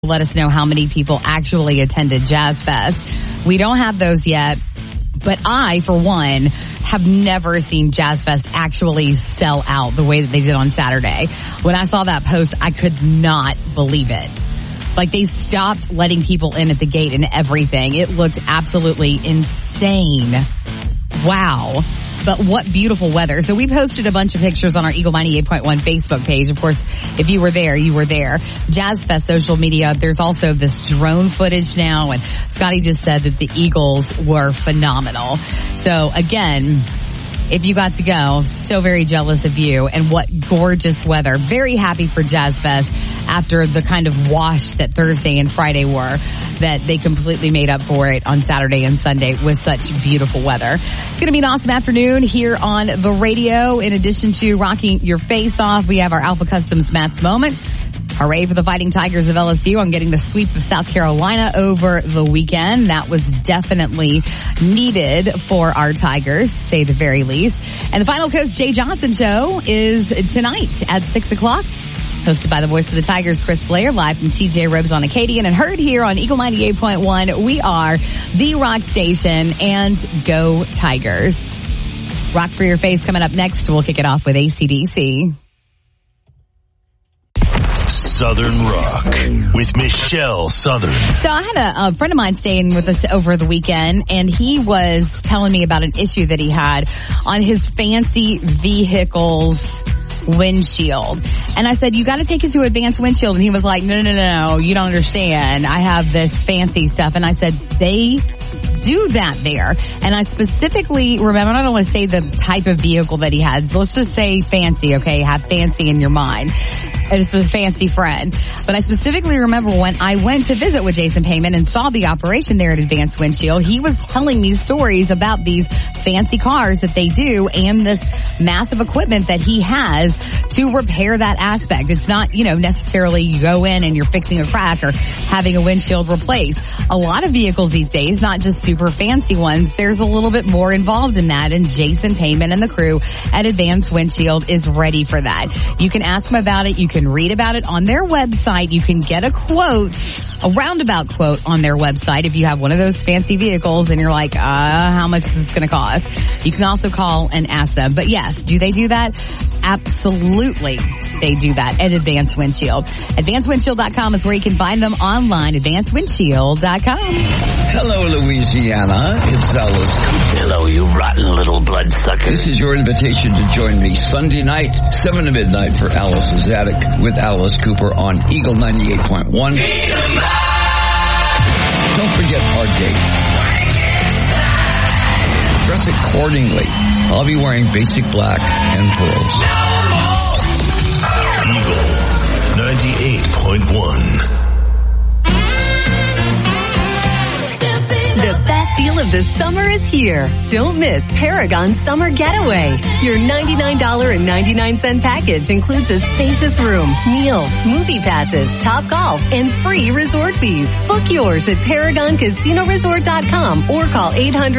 Let us know how many people actually attended Jazz Fest. We don't have those yet, but I, for one, have never seen Jazz Fest actually sell out the way that they did on Saturday. When I saw that post, I could not believe it. Like, they stopped letting people in at the gate and everything. It looked absolutely insane. Wow. But what beautiful weather. So we posted a bunch of pictures on our Eagle 98.1 Facebook page. Of course, if you were there, you were there. Jazz Fest social media. There's also this drone footage now. And Scotty just said that the Eagles were phenomenal. So again, if you got to go, so very jealous of you. And what gorgeous weather. Very happy for Jazz Fest after the kind of wash that Thursday and Friday were, that they completely made up for it on Saturday and Sunday with such beautiful weather. It's going to be an awesome afternoon here on the radio. In addition to rocking your face off, we have our Alpha Customs Matt's Moment. Hooray for the Fighting Tigers of LSU on getting the sweep of South Carolina over the weekend. That was definitely needed for our Tigers, to say the very least. And the final Coach Jay Johnson show is tonight at 6 o'clock. Hosted by the voice of the Tigers, Chris Blair, live from TJ Robes on Acadian, and heard here on Eagle 98.1. We are the rock station, and go Tigers. Rock for your face coming up next. We'll kick it off with AC/DC. Southern Rock with Michelle Southern. So I had a friend of mine staying with us over the weekend, and he was telling me about an issue that he had on his fancy vehicle's windshield. And I said, you got to take it to Advanced Windshield. And he was like, no, you don't understand. I have this fancy stuff. And I said, they do that there. And I specifically remember, I don't want to say the type of vehicle that he has. Let's just say fancy, okay? Have fancy in your mind. This is a fancy friend. But I specifically remember when I went to visit with Jason Payman and saw the operation there at Advanced Windshield, he was telling me stories about these fancy cars that they do and this massive equipment that he has to repair that aspect. It's not, necessarily you go in and you're fixing a crack or having a windshield replaced. A lot of vehicles these days, not just super fancy ones, there's a little bit more involved in that, and Jason Payman and the crew at Advanced Windshield is ready for that. You can ask them about it. You can read about it on their website. You can get a quote, a roundabout quote on their website if you have one of those fancy vehicles and you're like, how much is this going to cost? You can also call and ask them. But yes, do they do that? Absolutely, they do that at Advanced Windshield. AdvancedWindshield.com is where you can find them online. AdvancedWindshield.com. Hello, Louisiana. It's Alice Cooper. Hello, you rotten little bloodsucker. This is your invitation to join me Sunday night, 7 to midnight for Alice's Attic with Alice Cooper on Eagle 98.1. Don't forget our date. Dress accordingly. I'll be wearing basic black and pearls. Eagle 98.1. The best deal of the summer is here. Don't miss Paragon Summer Getaway. Your $99.99 package includes a spacious room, meals, movie passes, top golf, and free resort fees. Book yours at ParagonCasinoResort.com or call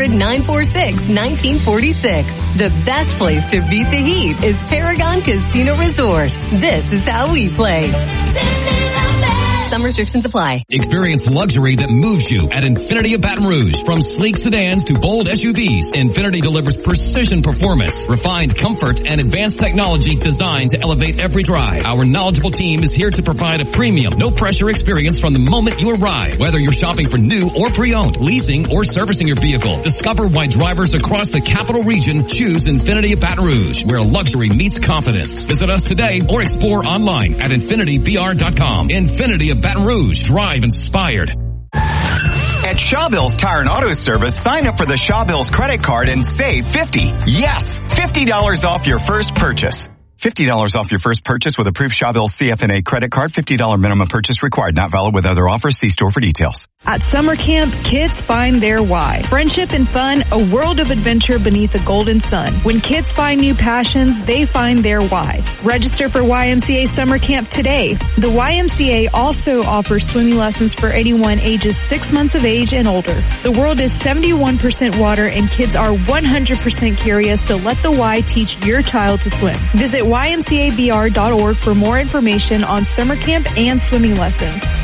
800-946-1946. The best place to beat the heat is Paragon Casino Resort. This is how we play. Some restrictions apply. Experience luxury that moves you at Infiniti of Baton Rouge. From sleek sedans to bold SUVs, Infiniti delivers precision performance, refined comfort, and advanced technology designed to elevate every drive. Our knowledgeable team is here to provide a premium, no-pressure experience from the moment you arrive. Whether you're shopping for new or pre-owned, leasing or servicing your vehicle, discover why drivers across the capital region choose Infiniti of Baton Rouge, where luxury meets confidence. Visit us today or explore online at InfinityBR.com. Infiniti of Baton Rouge. Drive inspired. At Shawbills Tire and Auto Service, sign up for the Shawbills credit card and save $50. Yes, $50 off your first purchase. $50 off your first purchase with approved Shawbills CFNA credit card. $50 minimum purchase required. Not valid with other offers. See store for details. At summer camp, kids find their why. Friendship and fun, a world of adventure beneath a golden sun. When kids find new passions, they find their why. Register for YMCA Summer Camp today. The YMCA also offers swimming lessons for anyone ages 6 months of age and older. The world is 71% water and kids are 100% curious, so let the Y teach your child to swim. Visit YMCABR.org for more information on summer camp and swimming lessons.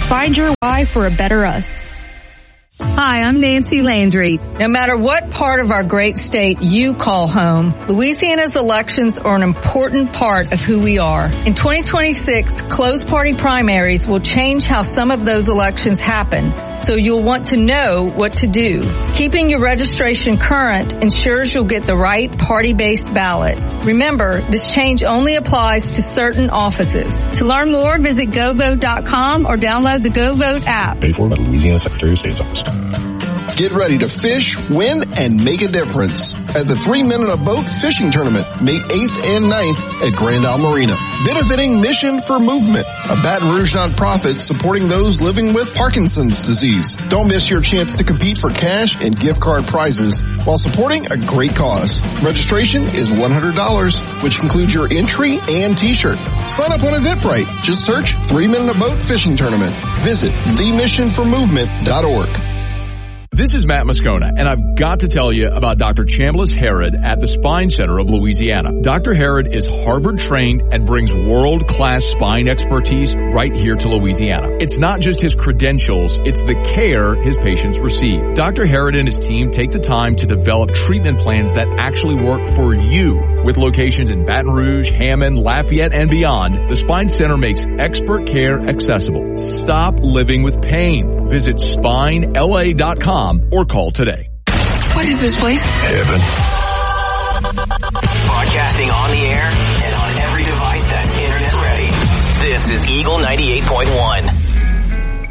Find your why for a better us. Hi, I'm Nancy Landry. No matter what part of our great state you call home, Louisiana's elections are an important part of who we are. In 2026, closed party primaries will change how some of those elections happen, so you'll want to know what to do. Keeping your registration current ensures you'll get the right party-based ballot. Remember, this change only applies to certain offices. To learn more, visit GoVote.com or download the GoVote app. Paid for by the Louisiana Secretary of State's Office. Get ready to fish, win, and make a difference at the 3 Men in a Boat Fishing Tournament, May 8th and 9th at Grand Isle Marina. Benefiting Mission for Movement, a Baton Rouge nonprofit supporting those living with Parkinson's disease. Don't miss your chance to compete for cash and gift card prizes while supporting a great cause. Registration is $100, which includes your entry and t-shirt. Sign up on Eventbrite. Just search 3 Men in a Boat Fishing Tournament. Visit themissionformovement.org. This is Matt Moscona, and I've got to tell you about Dr. Chambliss Herod at the Spine Center of Louisiana. Dr. Herod is Harvard-trained and brings world-class spine expertise right here to Louisiana. It's not just his credentials, it's the care his patients receive. Dr. Herod and his team take the time to develop treatment plans that actually work for you. With locations in Baton Rouge, Hammond, Lafayette, and beyond, the Spine Center makes expert care accessible. Stop living with pain. Visit SpineLA.com or call today. What is this place? Heaven. Broadcasting on the air and on every device that's internet ready. This is Eagle 98.1.